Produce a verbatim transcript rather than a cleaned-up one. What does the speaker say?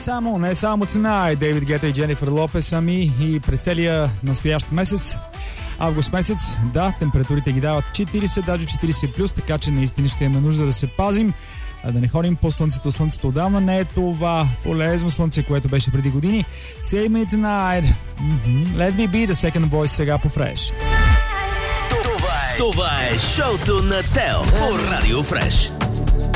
само, не само цена. Дейвид Гета и Дженифър Лопес, ами и през целия настоящ месец, август месец, да, температурите ги дават четирийсет, даже четирийсет плюс, така че наистина ще имаме нужда да се пазим, а да не ходим по слънцето. Слънцето отдавна не е това полезно слънце, което беше преди години. Say me tonight. Mm-hmm. Let me be the second voice сега по Фреш. Това е, това е шоуто на Тео по Радио Фреш.